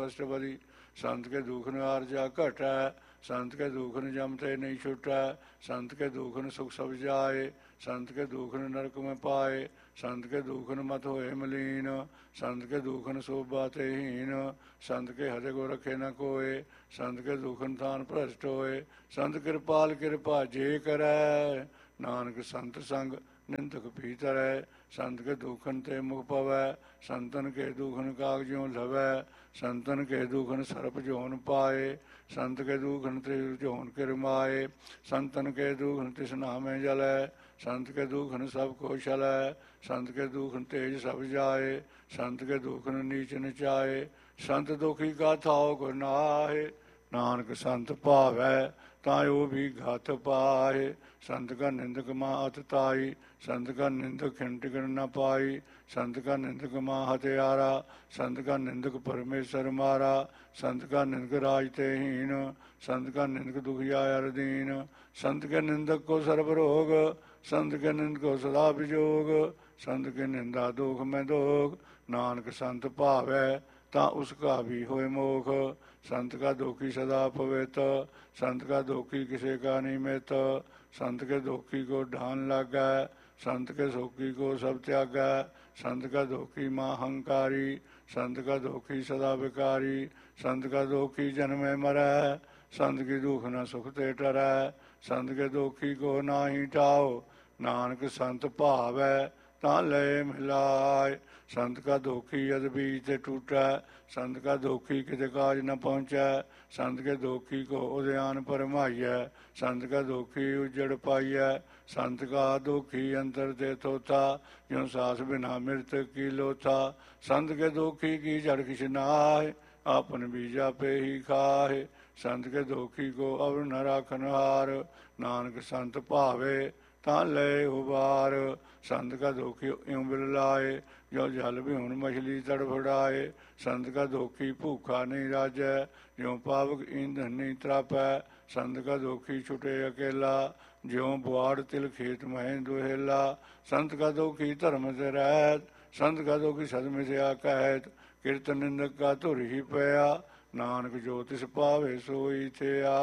अष्टपदी। संत के दुख न आरजा घटै, संत के दुख न जमते नहीं छुटै। संत के दुख न सुख सब जाए, संत के दुख न नरक में पाए। संत के दुख न मत होए मलीन, संत के दुख न शोभा ते हीन। संत के हृदय को रखे न कोय, संत के दुख न थान भ्रष्ट होए। संत कृपाल कृपा जे करै, नानक संत संग निंदक भीतरै। संत के दुखन ते मुख पवै, संतन के दुखन कागजों लवै। संतन के दुखन सर्प जोन पाए, संत के दुखन त्रिशूल जोन किरमाए। संतन के दुखन तृष्णा में जलै, संत के दुखन सब को छलै। संत के दुखन तेज सब जाए, संत के दुखन नीच नचाए। संत दुखी का थाओ गुर नाहे, नानक संत भावै तायो भी घात पाए। संत का निंदक माँ अत ताई, संत का निंदक खिंटिक न पाई। संत का निंदक माँ हत्यारा, संत का निंदक परमेश्वर मारा। संत का निंदक राज ते हीन, संत का निंदक दुखिया अर दीन। संत के निंदक को सर्व रोग, संत के निंदक को सदा विजोग। संत के निंदा दुख में दोग, नानक संत भावै ता उसका भी होए मोख। संत का दुखी सदा पवित, संत का दुखी किसी का निमित। संत के दुखी को ढान लागै, संत के सुखी को सब त्यागै। संत का दुखी महाहंकारी, संत का दुखी सदा विकारी। संत का दुखी जन्मे मरै, संत की दुख न सुख ते टरै। संत के दुखी को नाही टाओ, नानक संत भावै ता लय मिलाय। संत का दुखी यद बीज ते टूटै, संत का दुखी किते काज न पहुँचै। संत के दुखी को उद्यान परमाइयै, संत का दुखी उजड़ पाइयै। संत का दुखी अंतर ते थोथा, ज्यों सास बिना मृत की लोथा। संत के दुखी की जड़ किछ नाहि, आपन बीजा पे ही खाहे। संत के दुखी को अवर न राखन हार, नानक संत भावे ता लय उबार। संत का दुखी यूं बिरलाए, जो जल बिहुन मछली तड़फड़ाए। संत का दुखी भूखा नहीं राजै, ज्यों पावक ईंधन नहीं त्रापै। संत का दुखी छुटे अकेला, ज्यों बुआड़ तिल खेत महें दुहेला। संत का दुखी धर्म से रहत, संत का दुखी सदमिथ्या कहत। कीर्त निंदक का धुर ही पया, नानक जो तिस पावे सोई थिया।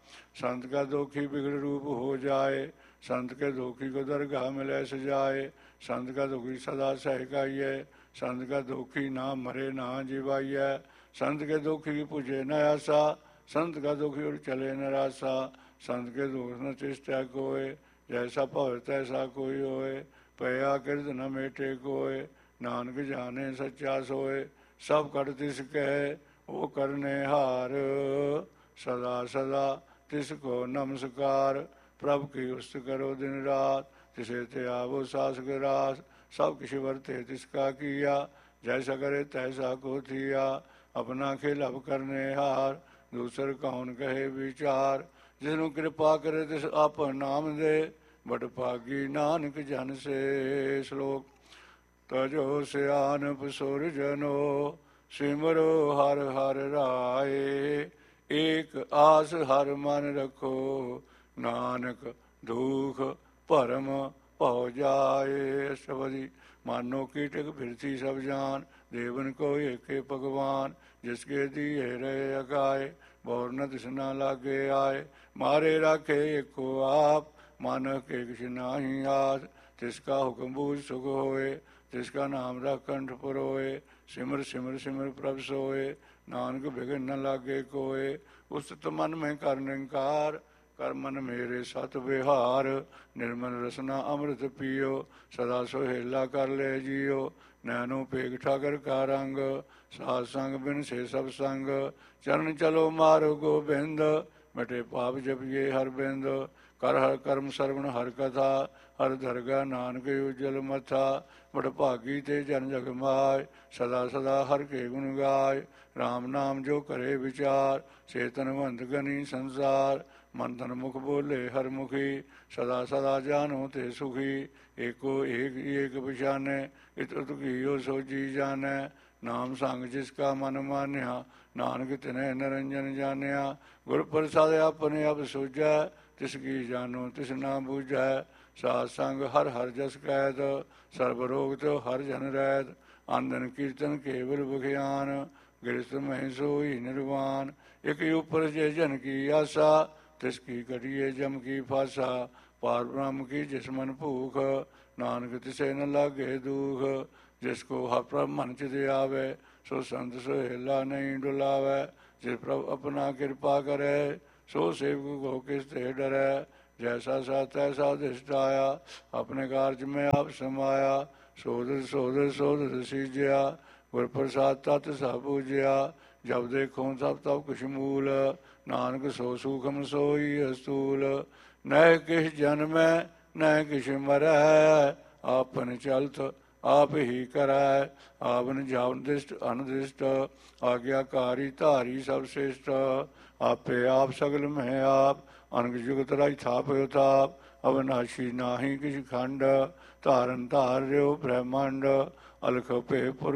संत का दुखी बिगड़ रूप हो जाए, संत के दुखी को दरगाह में ले सजाए। संत का दुखी सदा सहकाइए, संत का दुखी ना मरे ना जीवाइए। संत के दुखी पूजे न आशा, संत का दुखी और चले न रासा। संत के दुख न चेष्टा कोय, जैसा भव तैसा कोई होए। पया कृत न मेटे कोय, नानक जाने सच्चा सोए। सब कर तिस कहे वो करने हार, सदा सदा तिसको नमस्कार। प्रभु की उस्त करो दिन रात, तिसे त्यागो सासक रास। सब किसी वर्ते तिसका किया, जैसा करे तैसा को थिया। अपना खेल अब करने हार, दूसर कौन कहे विचार। जिसनु कृपा करे तिस आपन नाम दे, बड़ भागी नानक जन से। श्लोक तजो सियानप सुर जनो, सिमरो हर हर राय। एक आस हर मन रखो, नानक दुख भरम भव जाए। अष्टपदी। मानो कीटक फिरती सब जान, देवन को एके भगवान। जिसके दिए रहे अकाय, बोर न तिसना लागे आए। मारे राखे एको आप, मानव के किछ नाही आस। तिसका हुक्म बूझ सुख होए, तिसका नाम रख कंठ पुरोए। सिमर सिमर सिमर प्रभ सोए, नानक बिघन न लागे कोय। उस्तत मन में कर निंकार, कर मन मेरे सत विहार। निर्मल रसना अमृत पियो, सदा सोहेला कर ले जियो। नैनो पेग ठाकर का रंग, साध संग बिन से सब संग। चरण चलो मारो गोबिंद, मिटे पाप जपिए हर बिंद। कर हर कर्म श्रवण हर कथा, हर दरगाह नानक उज्जवल मथा। बड़ भागी ते जन जग माय, सदा सदा हर के गुण गाय। राम नाम जो करे विचार, चेतनवंत गनी संसार। मन तन मुख बोले हर मुखी, सदा सदा जानो ते सुखी। एको एक एक पछाने, इत उत कियो सो जी जाने। नाम संग जिसका मन मान्या, नानक तिन्हे निरंजन जानिया। गुर प्रसाद अपने अब सूझै, तिसकी जानो तिस ना बूझै। साध संग हर हर जस कहत, सर्व रोग त्यो हर जन रहत। आंदन कीर्तन केवल बख्यान, ਗ੍ਰਸਤ ਮਹਿ ਸੋਈ ਨਿਰਵਾਨ। ਇਕ ਉਪਰ ਜੇ ਜਨ ਕੀ ਆਸਾ, ਤਿਸ ਕੀ ਕਟਿਏ ਜਮ ਕੀ ਫਾਸਾ। ਪਾਰ ਬ੍ਰਹਮ ਕੀ ਜਿਸ ਮਨ ਭੂਖ, ਨਾਨਕ ਤਿਸੇ ਨ ਲਾਗੇ ਦੂਖ। ਜਿਸ ਕੋ ਹਰਿ ਪ੍ਰਭ ਮਨ ਚਿਤ ਆਵੈ, ਸੋ ਸੰਤ ਸੁਹੇਲਾ ਨਹੀਂ ਡੁਲਾਵੈ। ਜਿਸ ਪ੍ਰਭ ਆਪਣਾ ਕਿਰਪਾ ਕਰੈ, ਸੋ ਸੇਵਕ ਕੋ ਕਿਸ ਤੇ ਡਰੈ। ਜੈਸਾ ਸਾ ਤੈਸਾ ਦਿਸਟ ਆਇਆ, ਆਪਣੇ ਕਾਰਜ ਮੈਂ ਆਪ ਸਮਾਇਆ। ਸੋਧਰ ਸੋਧਰ ਸੋਧਰ ਸੀਜਿਆ, ਗੁਰ ਪ੍ਰਸਾਦ ਤਤ ਸਭ ਪੂਜਿਆ। ਜਬ ਦੇਖੋ ਤਬ ਤਬ ਕੁਛ ਮੂਲ, ਨਾਨਕ ਸੋ ਸੂਖਮ ਸੋਈ ਅਸਤੂਲ। ਨਹਿ ਕਿਛ ਜਨਮੈ ਨਹਿ ਕਿਛ ਮਰੈ, ਆਪਨ ਚਲਤ ਆਪ ਹੀ ਕਰੈ। ਆਵਨ ਜਾਵਨ ਦਿਸ਼ਟ ਅਨਦਿਸ਼ਟ, ਆਗਿਆਕਾਰੀ ਧਾਰੀ ਸਭ ਸ੍ਰਿਸ਼ਟ। ਆਪੇ ਆਪ ਸਗਲ ਮਹਿ ਆਪ, ਅਨਕ ਜੁਗਤ ਰਾਇ ਥਾਪਿ ਥਾਪ। ਅਵਨਾਸ਼ੀ ਨਾਹੀ ਕਿਛ ਖੰਡ, ਧਾਰਨ ਧਾਰਿਓ ਬ੍ਰਹਮੰਡ। ਅਲਖ ਭੇ ਪੁਰ